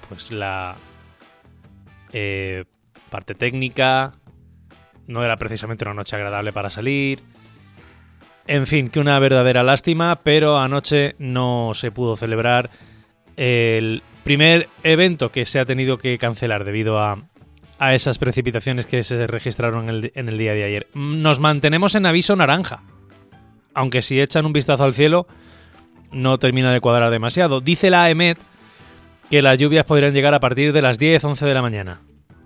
pues la parte técnica, no era precisamente una noche agradable para salir. En fin, que una verdadera lástima, pero anoche no se pudo celebrar el primer evento que se ha tenido que cancelar debido a esas precipitaciones que se registraron en el día de ayer. Nos mantenemos en aviso naranja, aunque si echan un vistazo al cielo no termina de cuadrar demasiado. Dice la AEMET que las lluvias podrían llegar a partir de las 10-11 de la mañana.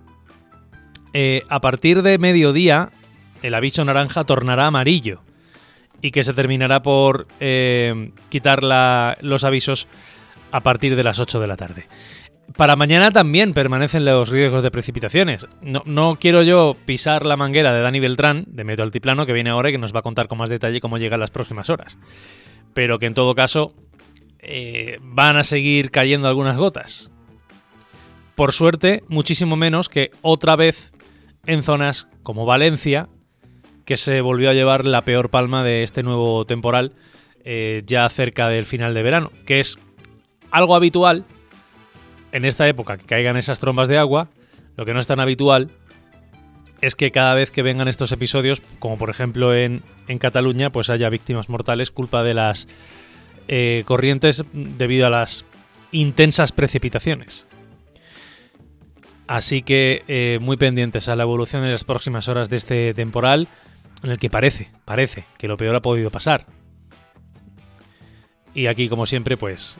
A partir de mediodía el aviso naranja tornará amarillo y que se terminará por quitar los avisos a partir de las 8 de la tarde. Para mañana también permanecen los riesgos de precipitaciones. No quiero yo pisar la manguera de Dani Beltrán, de Meteo Altiplano, que viene ahora y que nos va a contar con más detalle cómo llegan las próximas horas. Pero que en todo caso van a seguir cayendo algunas gotas. Por suerte, muchísimo menos que otra vez en zonas como Valencia, que se volvió a llevar la peor palma de este nuevo temporal ya cerca del final de verano, que es algo habitual en esta época que caigan esas trombas de agua. Lo que no es tan habitual es que cada vez que vengan estos episodios, como por ejemplo en Cataluña, pues haya víctimas mortales culpa de las corrientes debido a las intensas precipitaciones. Así que muy pendientes a la evolución de las próximas horas de este temporal, en el que parece que lo peor ha podido pasar. Y aquí, como siempre, pues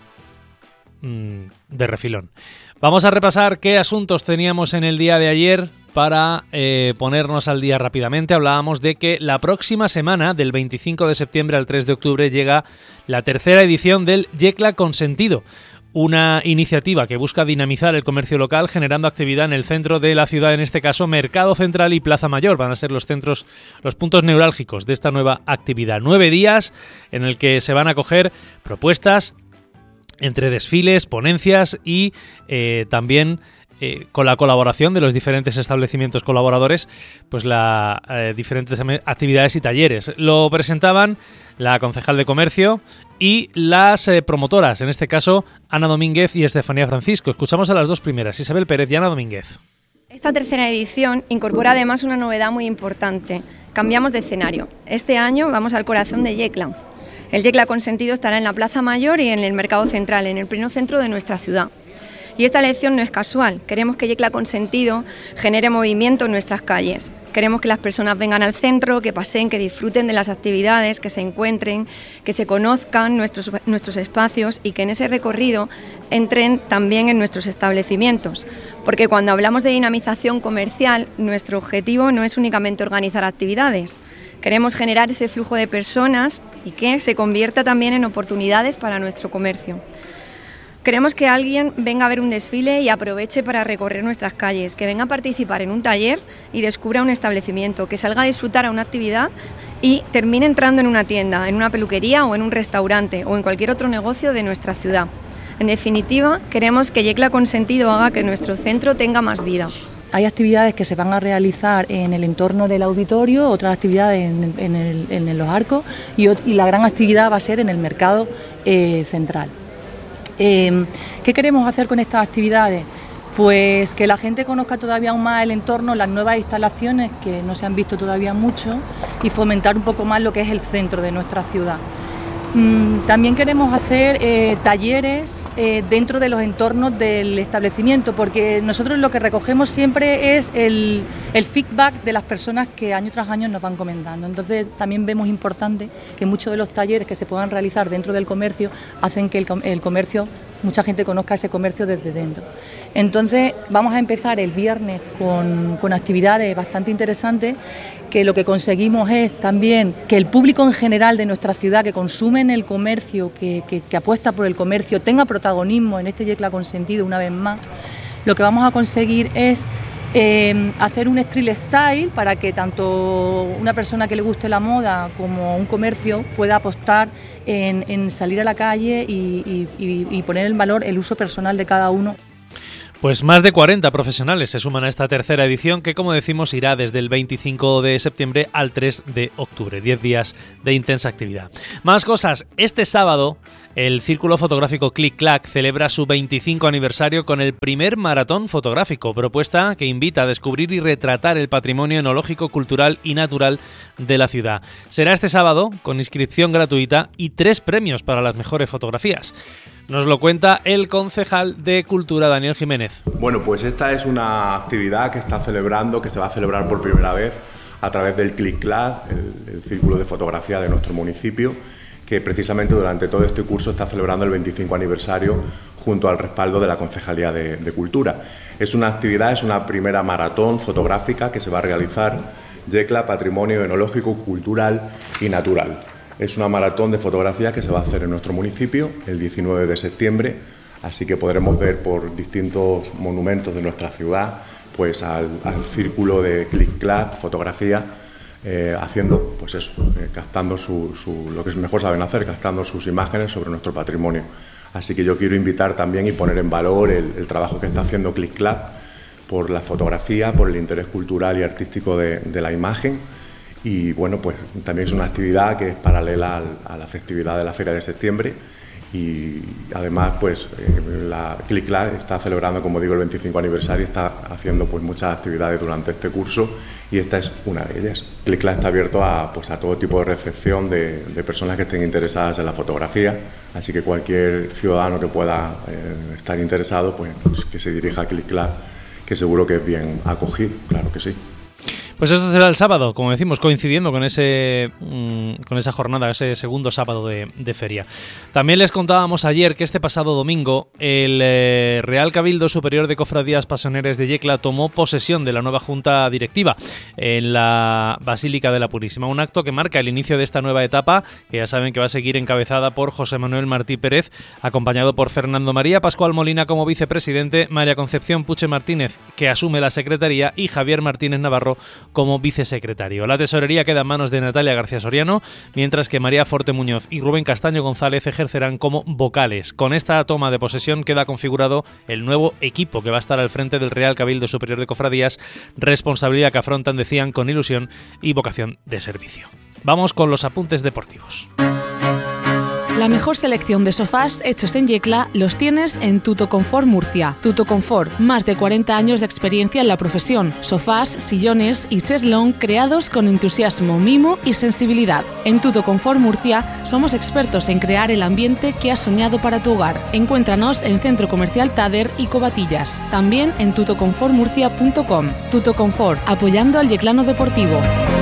de refilón. Vamos a repasar qué asuntos teníamos en el día de ayer para ponernos al día rápidamente. Hablábamos de que la próxima semana, del 25 de septiembre al 3 de octubre, llega la tercera edición del Yecla Consentido, una iniciativa que busca dinamizar el comercio local generando actividad en el centro de la ciudad, en este caso Mercado Central y Plaza Mayor. Van a ser los puntos neurálgicos de esta nueva actividad. 9 días en el que se van a coger propuestas entre desfiles, ponencias y también con la colaboración de los diferentes establecimientos colaboradores, pues diferentes actividades y talleres. Lo presentaban la concejal de Comercio y las promotoras, en este caso Ana Domínguez y Estefanía Francisco. Escuchamos a las dos primeras, Isabel Pérez y Ana Domínguez. Esta tercera edición incorpora además una novedad muy importante. Cambiamos de escenario. Este año vamos al corazón de Yecla. El Yecla Consentido estará en la Plaza Mayor y en el Mercado Central, en el pleno centro de nuestra ciudad. Y esta elección no es casual. Queremos que Yecla Consentido genere movimiento en nuestras calles. Queremos que las personas vengan al centro, que paseen, que disfruten de las actividades, que se encuentren, que se conozcan nuestros espacios y que en ese recorrido entren también en nuestros establecimientos. Porque cuando hablamos de dinamización comercial, nuestro objetivo no es únicamente organizar actividades. Queremos generar ese flujo de personas y que se convierta también en oportunidades para nuestro comercio. Queremos que alguien venga a ver un desfile y aproveche para recorrer nuestras calles, que venga a participar en un taller y descubra un establecimiento, que salga a disfrutar a una actividad y termine entrando en una tienda, en una peluquería o en un restaurante o en cualquier otro negocio de nuestra ciudad. En definitiva, queremos que Yecla Consentido haga que nuestro centro tenga más vida. Hay actividades que se van a realizar en el entorno del auditorio, otras actividades en los arcos y la gran actividad va a ser en el mercado central. ¿Qué queremos hacer con estas actividades? Pues que la gente conozca todavía aún más el entorno, las nuevas instalaciones que no se han visto todavía mucho y fomentar un poco más lo que es el centro de nuestra ciudad. También queremos hacer talleres dentro de los entornos del establecimiento, porque nosotros lo que recogemos siempre es el feedback de las personas que año tras año nos van comentando. Entonces también vemos importante que muchos de los talleres que se puedan realizar dentro del comercio hacen que el comercio, mucha gente conozca ese comercio desde dentro. Entonces vamos a empezar el viernes con actividades bastante interesantes, que lo que conseguimos es también que el público en general de nuestra ciudad que consume en el comercio, que apuesta por el comercio, tenga protagonismo en este Yecla Consentido una vez más. Lo que vamos a conseguir es hacer un street style para que tanto una persona que le guste la moda como un comercio pueda apostar en salir a la calle y poner en valor el uso personal de cada uno. Pues más de 40 profesionales se suman a esta tercera edición que, como decimos, irá desde el 25 de septiembre al 3 de octubre. 10 días de intensa actividad. Más cosas. Este sábado, el Círculo Fotográfico Clic Clac celebra su 25 aniversario con el primer maratón fotográfico, propuesta que invita a descubrir y retratar el patrimonio enológico, cultural y natural de la ciudad. Será este sábado, con inscripción gratuita y 3 premios para las mejores fotografías. Nos lo cuenta el concejal de Cultura, Daniel Jiménez. Bueno, pues esta es una actividad que se va a celebrar por primera vez a través del Clic Clac, el círculo de fotografía de nuestro municipio, que precisamente durante todo este curso está celebrando el 25 aniversario junto al respaldo de la Concejalía de Cultura. Es una actividad, es una primera maratón fotográfica que se va a realizar Yecla, Patrimonio Enológico, Cultural y Natural. Es una maratón de fotografía que se va a hacer en nuestro municipio el 19 de septiembre, así que podremos ver por distintos monumentos de nuestra ciudad pues al círculo de Clic Clac, fotografía, haciendo pues eso, captando lo que mejor saben hacer, captando sus imágenes sobre nuestro patrimonio. Así que yo quiero invitar también y poner en valor el trabajo que está haciendo Clic Clac por la fotografía, por el interés cultural y artístico de la imagen. Y bueno, pues también es una actividad que es paralela a la festividad de la Feria de Septiembre y además pues la Clic Clac está celebrando, como digo, el 25 aniversario y está haciendo pues muchas actividades durante este curso y esta es una de ellas. Clic Clac está abierto a todo tipo de recepción de personas que estén interesadas en la fotografía, así que cualquier ciudadano que pueda estar interesado pues que se dirija a Clic Clac, que seguro que es bien acogido, claro que sí. Pues esto será el sábado, como decimos, coincidiendo con esa jornada, ese segundo sábado de feria. También les contábamos ayer que este pasado domingo el Real Cabildo Superior de Cofradías Pasioneres de Yecla tomó posesión de la nueva junta directiva en la Basílica de la Purísima. Un acto que marca el inicio de esta nueva etapa, que ya saben que va a seguir encabezada por José Manuel Martí Pérez, acompañado por Fernando María Pascual Molina como vicepresidente, María Concepción Puche Martínez, que asume la secretaría, y Javier Martínez Navarro como vicesecretario. La tesorería queda en manos de Natalia García Soriano, mientras que María Forte Muñoz y Rubén Castaño González ejercerán como vocales. Con esta toma de posesión queda configurado el nuevo equipo que va a estar al frente del Real Cabildo Superior de Cofradías, responsabilidad que afrontan, decían, con ilusión y vocación de servicio. Vamos con los apuntes deportivos. La mejor selección de sofás hechos en Yecla los tienes en Tutoconfort Murcia. Tutoconfort, más de 40 años de experiencia en la profesión. Sofás, sillones y cheslón creados con entusiasmo, mimo y sensibilidad. En Tutoconfort Murcia somos expertos en crear el ambiente que has soñado para tu hogar. Encuéntranos en Centro Comercial Tader y Covatillas. También en tutoconfortmurcia.com. Tutoconfort, apoyando al yeclano deportivo.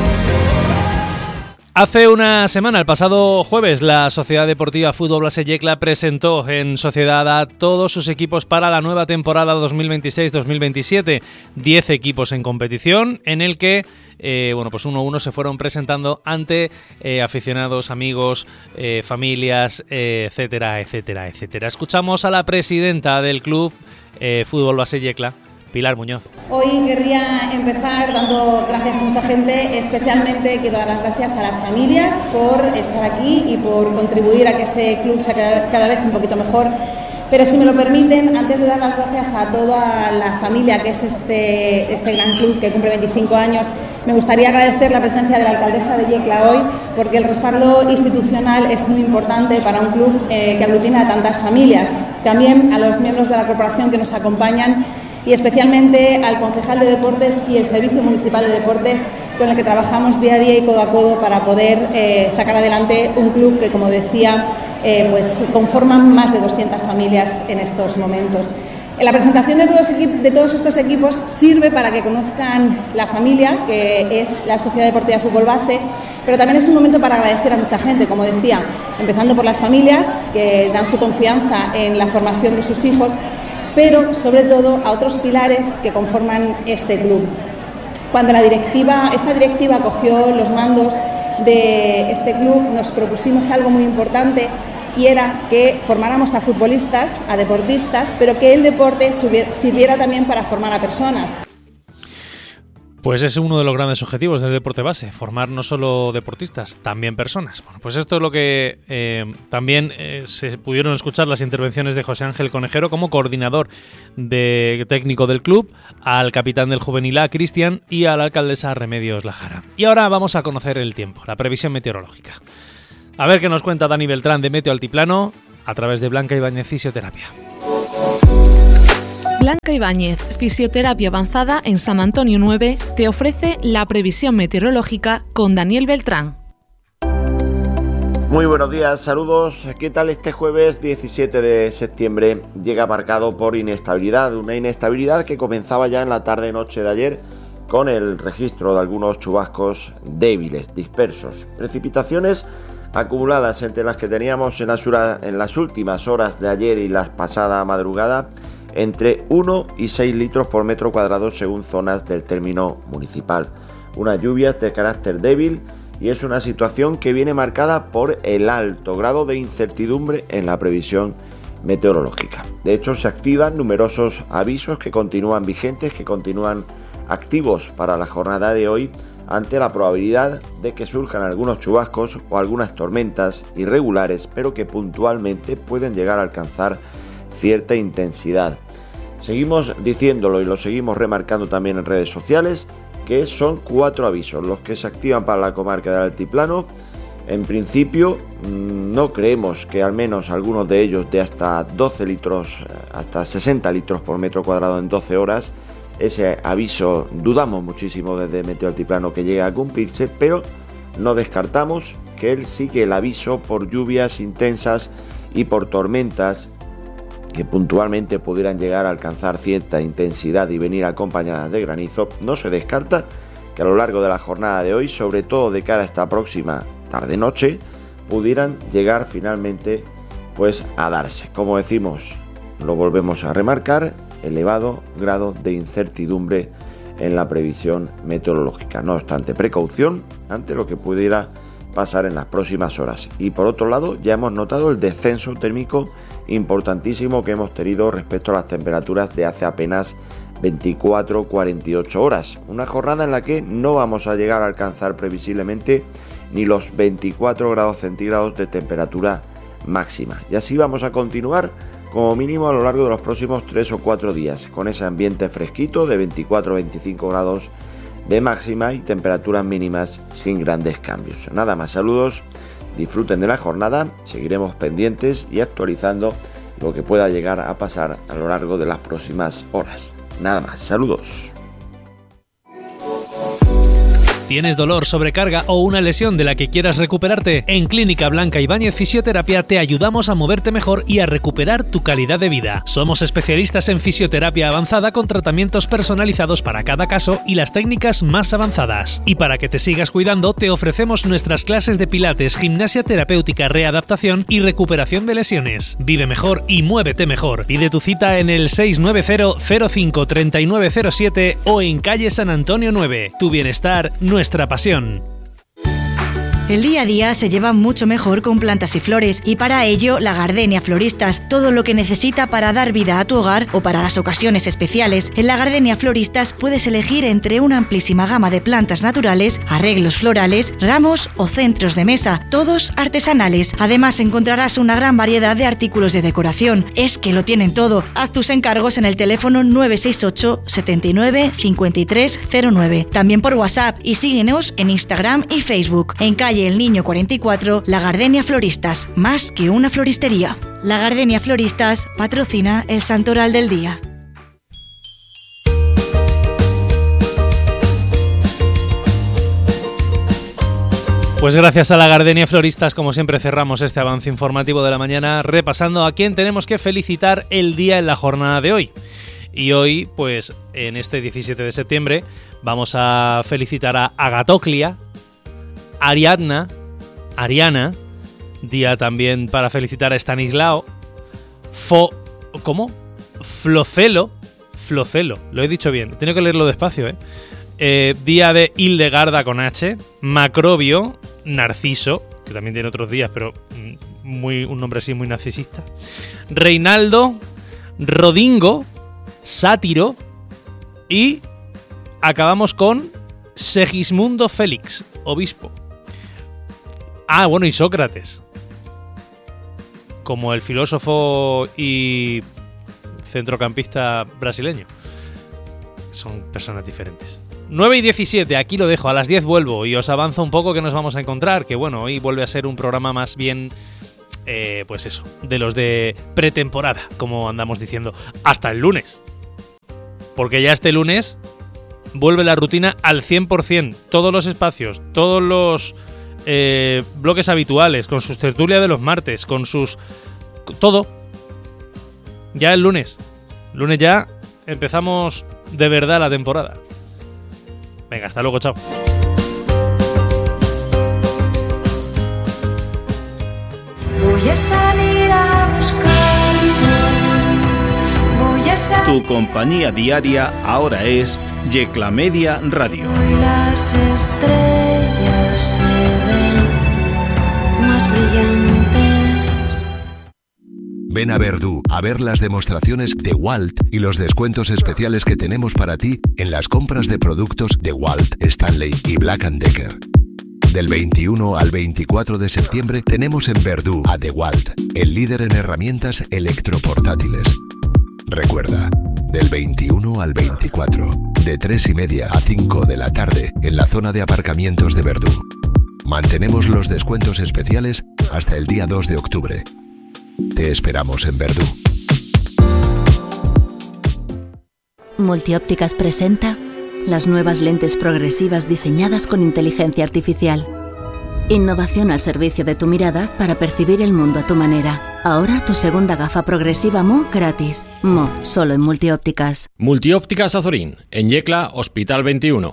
Hace una semana, el pasado jueves, la Sociedad Deportiva Fútbol Base Yecla presentó en sociedad a todos sus equipos para la nueva temporada 2026-2027. 10 equipos en competición, en el que pues uno a uno se fueron presentando ante aficionados, amigos, familias, etcétera, etcétera, etcétera. Escuchamos a la presidenta del club Fútbol Base Yecla, Pilar Muñoz. Hoy querría empezar dando gracias a mucha gente, especialmente quiero dar las gracias a las familias por estar aquí y por contribuir a que este club sea cada vez un poquito mejor. Pero si me lo permiten, antes de dar las gracias a toda la familia que es este gran club que cumple 25 años, me gustaría agradecer la presencia de la alcaldesa de Yecla hoy, porque el respaldo institucional es muy importante para un club que aglutina a tantas familias. También a los miembros de la corporación que nos acompañan y especialmente al concejal de deportes y el Servicio Municipal de Deportes, con el que trabajamos día a día y codo a codo para poder sacar adelante un club que, como decía, pues conforman más de 200 familias en estos momentos. La presentación de todos estos equipos sirve para que conozcan la familia, que es la Sociedad Deportiva Fútbol Base, pero también es un momento para agradecer a mucha gente, como decía, empezando por las familias que dan su confianza en la formación de sus hijos, pero sobre todo a otros pilares que conforman este club. Cuando esta directiva cogió los mandos de este club, nos propusimos algo muy importante y era que formáramos a futbolistas, a deportistas, pero que el deporte sirviera también para formar a personas. Pues es uno de los grandes objetivos del deporte base, formar no solo deportistas, también personas. Bueno, pues esto es lo que también se pudieron escuchar las intervenciones de José Ángel Conejero como coordinador técnico del club, al capitán del Juvenil A, Cristian, y a la alcaldesa Remedios Lajara. Y ahora vamos a conocer el tiempo, la previsión meteorológica. A ver qué nos cuenta Dani Beltrán de Meteo Altiplano a través de Blanca Ibáñez Fisioterapia. Blanca Ibáñez, Fisioterapia Avanzada en San Antonio 9, te ofrece la previsión meteorológica con Daniel Beltrán. Muy buenos días, saludos. ¿Qué tal este jueves 17 de septiembre? Llega marcado por inestabilidad, una inestabilidad que comenzaba ya en la tarde-noche de ayer con el registro de algunos chubascos débiles, dispersos. Precipitaciones acumuladas entre las que teníamos en las últimas horas de ayer y la pasada madrugada, entre 1 y 6 litros por metro cuadrado según zonas del término municipal. Unas lluvias de carácter débil y es una situación que viene marcada por el alto grado de incertidumbre en la previsión meteorológica. De hecho, se activan numerosos avisos que continúan vigentes, que continúan activos para la jornada de hoy ante la probabilidad de que surjan algunos chubascos o algunas tormentas irregulares, pero que puntualmente pueden llegar a alcanzar cierta intensidad. Seguimos diciéndolo y lo seguimos remarcando también en redes sociales, que son 4 avisos los que se activan para la comarca del Altiplano. En principio no creemos que al menos algunos de ellos de hasta 12 litros, hasta 60 litros por metro cuadrado en 12 horas, ese aviso dudamos muchísimo desde Meteo Altiplano que llegue a cumplirse, pero no descartamos que el aviso por lluvias intensas y por tormentas que puntualmente pudieran llegar a alcanzar cierta intensidad y venir acompañadas de granizo, no se descarta que a lo largo de la jornada de hoy, sobre todo de cara a esta próxima tarde-noche, pudieran llegar finalmente pues a darse. Como decimos, lo volvemos a remarcar, elevado grado de incertidumbre en la previsión meteorológica. No obstante, precaución ante lo que pudiera pasar en las próximas horas. Y por otro lado, ya hemos notado el descenso térmico importantísimo que hemos tenido respecto a las temperaturas de hace apenas 24-48 horas. Una jornada en la que no vamos a llegar a alcanzar previsiblemente ni los 24 grados centígrados de temperatura máxima. Y así vamos a continuar como mínimo a lo largo de los próximos 3 o 4 días, con ese ambiente fresquito de 24-25 grados de máxima y temperaturas mínimas sin grandes cambios. Nada más, saludos, disfruten de la jornada, seguiremos pendientes y actualizando lo que pueda llegar a pasar a lo largo de las próximas horas. Nada más, saludos. ¿Tienes dolor, sobrecarga o una lesión de la que quieras recuperarte? En Clínica Blanca Ibáñez Fisioterapia te ayudamos a moverte mejor y a recuperar tu calidad de vida. Somos especialistas en fisioterapia avanzada con tratamientos personalizados para cada caso y las técnicas más avanzadas. Y para que te sigas cuidando, te ofrecemos nuestras clases de pilates, gimnasia terapéutica, readaptación y recuperación de lesiones. Vive mejor y muévete mejor. Pide tu cita en el 690-05-3907 o en calle San Antonio 9. Tu bienestar, nuestra pasión. El día a día se lleva mucho mejor con plantas y flores y para ello La Gardenia Floristas, todo lo que necesita para dar vida a tu hogar o para las ocasiones especiales. En La Gardenia Floristas puedes elegir entre una amplísima gama de plantas naturales, arreglos florales, ramos o centros de mesa, todos artesanales. Además encontrarás una gran variedad de artículos de decoración. Es que lo tienen todo. Haz tus encargos en el teléfono 968 79 53 09. También por WhatsApp y síguenos en Instagram y Facebook. En calle El Niño 44, La Gardenia Floristas, más que una floristería. La Gardenia Floristas patrocina el Santoral del Día. Pues gracias a La Gardenia Floristas, como siempre, cerramos este avance informativo de la mañana repasando a quién tenemos que felicitar el día en la jornada de hoy. Y hoy, pues en este 17 de septiembre, vamos a felicitar a Agatoclia, Ariadna, Ariana, día también para felicitar a Estanislao, Flocelo, lo he dicho bien, tengo que leerlo despacio, día de Hildegarda con H, Macrobio, Narciso, que también tiene otros días, pero un nombre así muy narcisista, Reinaldo, Rodingo, Sátiro y acabamos con Segismundo Félix, obispo. Ah, bueno, y Sócrates, como el filósofo y centrocampista brasileño. Son personas diferentes. 9 y 17, aquí lo dejo, a las 10 vuelvo y os avanzo un poco que nos vamos a encontrar, que bueno, hoy vuelve a ser un programa más bien, pues eso, de los de pretemporada, como andamos diciendo, hasta el lunes. Porque ya este lunes vuelve la rutina al 100%, todos los espacios, todos los bloques habituales, con sus tertulias de los martes, con sus... todo. Ya el lunes. Lunes ya empezamos de verdad la temporada. Venga, hasta luego, chao. Voy a salir a buscarte. Tu compañía diaria ahora es Yecla Media Radio. Hoy las estrellas se ven más brillantes. Ven a Verdú a ver las demostraciones DeWalt y los descuentos especiales que tenemos para ti en las compras de productos DeWalt, Stanley y Black & Decker. Del 21 al 24 de septiembre tenemos en Verdú a DeWalt, el líder en herramientas electroportátiles. Recuerda, del 21 al 24, de 3:30 a 5 de la tarde en la zona de aparcamientos de Verdú. Mantenemos los descuentos especiales hasta el día 2 de octubre. Te esperamos en Verdú. Multiópticas presenta las nuevas lentes progresivas diseñadas con inteligencia artificial. Innovación al servicio de tu mirada para percibir el mundo a tu manera. Ahora tu segunda gafa progresiva Mo gratis. Mo, solo en Multiópticas. Multiópticas Azorín, en Yecla, Hospital 21.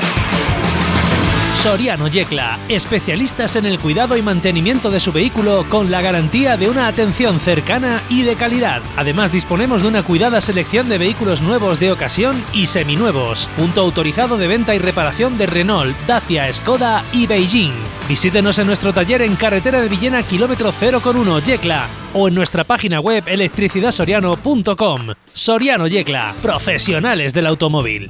Soriano Yecla, especialistas en el cuidado y mantenimiento de su vehículo con la garantía de una atención cercana y de calidad. Además, disponemos de una cuidada selección de vehículos nuevos de ocasión y seminuevos. Punto autorizado de venta y reparación de Renault, Dacia, Skoda y Beijing. Visítenos en nuestro taller en Carretera de Villena, kilómetro 0,1 Yecla, o en nuestra página web electricidadsoriano.com. Soriano Yecla, profesionales del automóvil.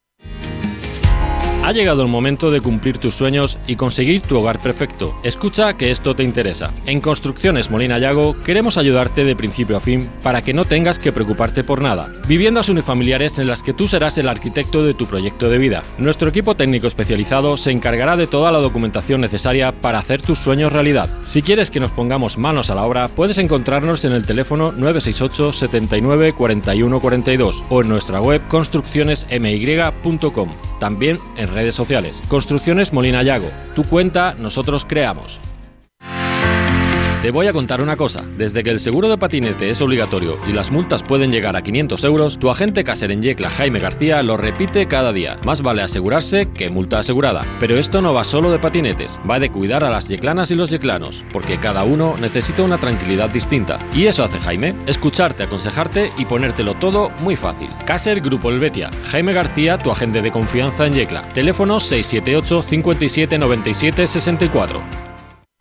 Ha llegado el momento de cumplir tus sueños y conseguir tu hogar perfecto. Escucha que esto te interesa. En Construcciones Molina Yago queremos ayudarte de principio a fin para que no tengas que preocuparte por nada. Viviendas unifamiliares en las que tú serás el arquitecto de tu proyecto de vida. Nuestro equipo técnico especializado se encargará de toda la documentación necesaria para hacer tus sueños realidad. Si quieres que nos pongamos manos a la obra, puedes encontrarnos en el teléfono 968 79 41 42 o en nuestra web construccionesmy.com. También en redes sociales. Construcciones Molina Yago. Tu cuenta, nosotros creamos. Te voy a contar una cosa. Desde que el seguro de patinete es obligatorio y las multas pueden llegar a 500 euros, tu agente Caser en Yecla, Jaime García, lo repite cada día. Más vale asegurarse que multa asegurada. Pero esto no va solo de patinetes. Va de cuidar a las yeclanas y los yeclanos, porque cada uno necesita una tranquilidad distinta. Y eso hace Jaime. Escucharte, aconsejarte y ponértelo todo muy fácil. Caser Grupo Helvetia. Jaime García, tu agente de confianza en Yecla. Teléfono 678 57 97 64.